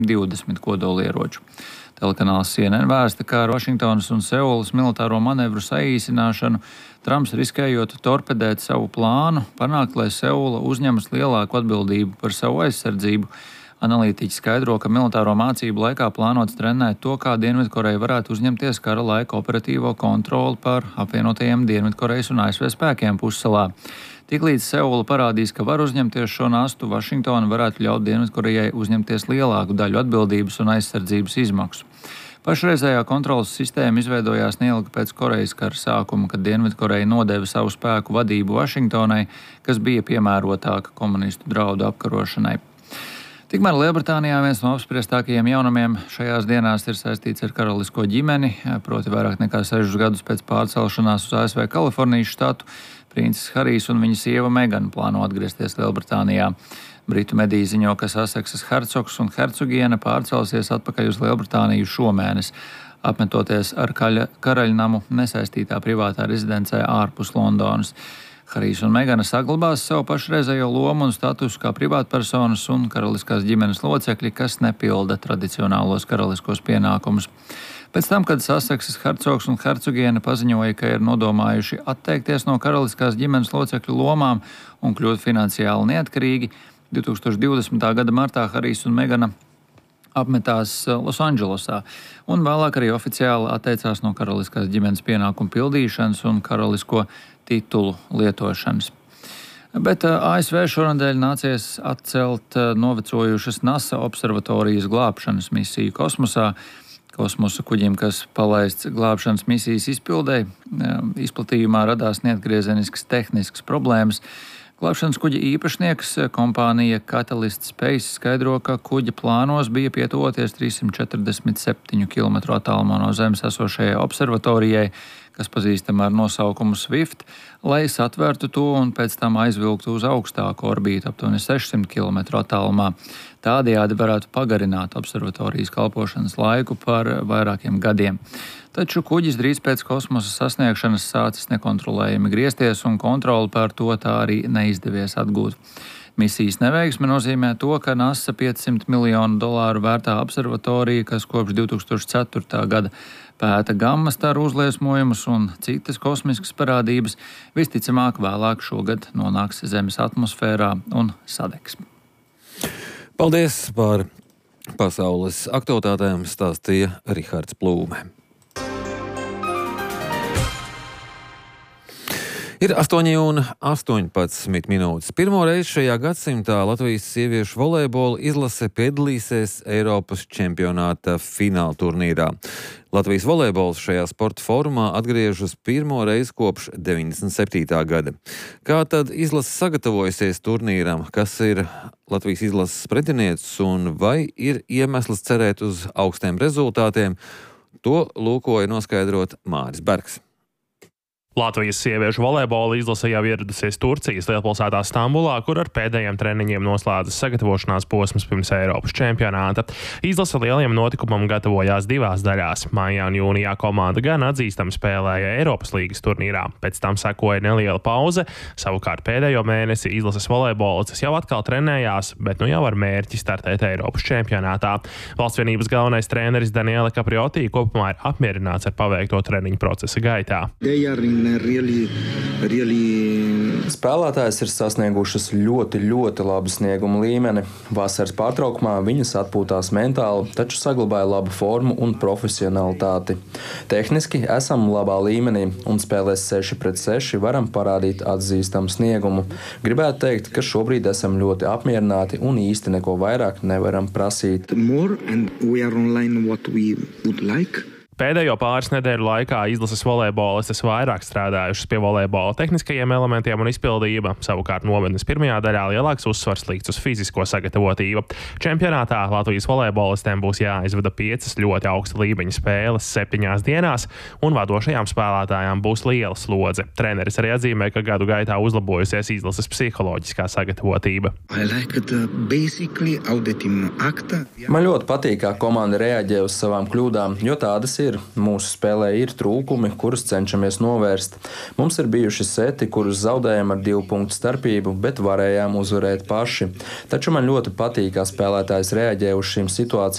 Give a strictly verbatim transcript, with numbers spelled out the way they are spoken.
divdesmit kodolieroču. Telekanāls C N N vēsta, ka ar Vašingtonas un Seulas militāro manevru saīsināšanu Trumps riskējot torpedēt savu plānu, panākt, lai Seula uzņemas lielāku atbildību par savu aizsardzību. Analītiķi skaidro, ka militāro mācību laikā plānots trenēt to, kā Dienvidkoreja varētu uzņemties kara laika operatīvo kontroli pār apvienotajiem Dienvidkorejas un A S V spēkiem pussalā. Tiklīdz Seula parādīs, ka var uzņemties šo nastu, Vašingtona varētu ļaut Dienvidkorejai uzņemties lielāku daļu atbildības un aizsardzības izmaksu. Pašreizējā kontrolas sistēma izveidojās neilgi pēc Korejas kara sākuma, kad Dienvidkoreja nodeva savu spēku vadību Vašingtonai, kas bija piemērotāka komunistu draudu apkarošanai. Tikmēr Lielbritānijā viens no apspriestākajiem jaunumiem šajās dienās ir saistīts ar karalisko ģimeni, proti vairāk nekā sešus gadus pēc pārcelšanās uz A S V Kalifornijas štatu. Princis Harijs un viņa sieva Megana plāno atgriezties Lielbritānijā. Britu mediji ziņo, ka Saseksas hercogs un hercogiene pārcelsies atpakaļ uz Lielbritāniju šomēnes, apmetoties ar karaļnamu nesaistītā privātā rezidencē ārpus Londonas. Harijs un Megana saglabās savu pašreizējo lomu un statusu kā privātpersonas un karaliskās ģimenes locekļi, kas nepilda tradicionālos karaliskos pienākumus. Pēc tam, kad Saseksas hercogs un hercogiene paziņoja, ka ir nodomājuši atteikties no karaliskās ģimenes locekļu lomām un kļūt finansiāli neatkarīgi, divtūkstoš divdesmitā gada martā Harijs un Megana apmetās Losandželosā un vēlāk arī oficiāli atteicās no karaliskās ģimenes pienākumu pildīšanas un karalisko titulu lietošanas. Bet A S V šonadēļ nācies atcelt novecojušas NASA observatorijas glābšanas misiju kosmosā. Kosmosa kuģim, kas palaists glābšanas misijas izpildēji, izplatījumā radās neatgriezeniskas tehniskas problēmas. Glābšanas kuģa īpašnieks, kompānija Catalyst Space, skaidro, ka kuģa plānos bija pietuvoties trīssimt četrdesmit septiņu kilometru attālumā no Zemes esošajai observatorijai, kas pazīstama ar nosaukumu Swift, lai satvērtu to un pēc tam aizvilktu uz augstāku orbītu aptuveni sešsimt kilometru attālumā. Tādējādi varētu pagarināt observatorijas kalpošanas laiku par vairākiem gadiem. Taču kuģis drīz pēc kosmosa sasniegšanas sācis nekontrolējami griezties un kontroli pār to tā arī neizdevies atgūt. Misijas neveiksme nozīmē to, ka NASA piecsimt miljonu dolāru vērtā observatorija, kas kopš divtūkstoš ceturtā gada pēta gamma staru uzliesmojumus un citas kosmiskas parādības, visticamāk vēlāk šogad nonāks Zemes atmosfērā un sadegs. Paldies par pasaules aktualitātēm, stāstīja Rihards Plūme. Ir astoņi un astoņpadsmit minūtes. Pirmo reizi šajā gadsimtā Latvijas sieviešu volejbola izlase piedalīsies Eiropas čempionāta fināla turnīrā. Latvijas volejbols šajā sporta formā atgriežas pirmo reizi kopš deviņdesmit septītā gada. Kā tad izlase sagatavojusies turnīram? Kas ir Latvijas izlases pretiniecis un vai ir iemesls cerēt uz augstiem rezultātiem? To lūkoja noskaidrot Māris Bergs. Latvijas sieviešu volejbola izlase jau ieradusies Turcijas lielpilsētā Stambulā, kur ar pēdējiem treniņiem noslēdzas sagatavošanās posms pirms Eiropas čempionāta. Izlase lielajam notikumam gatavojās divās daļās. Maijā un jūnijā komanda gan atzīstami spēlēja Eiropas līgas turnīrā. Pēc tam sekoja neliela pauze, savukārt pēdējo mēnesi izlases volejbolists jau atkal trenējās, bet nu jau ar mērķi startēt Eiropas čempionātā. Valsts vienības galvenais treneris Daniela Caprioti kopumā ir apmierināts ar paveikto treniņu procesa gaitā. Really, really... Spēlētājas ir sasniegušas ļoti, ļoti labu sniegumu līmeni. Vasaras pārtraukumā viņas atpūtās mentāli, taču saglabāja labu formu un profesionalitāti. Tehniski esam labā līmenī un spēlēs seši pret seši varam parādīt atzīstamu sniegumu. Gribētu teikt, ka šobrīd esam ļoti apmierināti un īsti neko vairāk nevaram prasīt. Pēdējo pāris nedēļu laikā izlases volejbolistes vairāk strādājušas pie volejbola tehniskajiem elementiem un izpildība. Savukārt novednes pirmajā daļā lielāks uzsvars likts uz fizisko sagatavotību. Čempionātā Latvijas volejbolistēm būs jāizvada piecas ļoti augsta līmeņa spēles septiņās dienās, un vadošajām spēlētājām būs liela slodze. Treneris arī atzīmē, ka gadu gaitā uzlabojusies izlases psiholoģiskā sagatavotība. Man ļoti patīk, kā komanda reaģē uz savām kļūdām, jo tādas ir. ir. Mūsu spēlē ir trūkumi, kurus cenšamies novērst. Mums ir bijuši seti, kurus zaudējām ar divu punktu starpību, bet varējām uzvarēt paši. Taču man ļoti patīk, kā spēlētājs reaģē uz šīm situācijām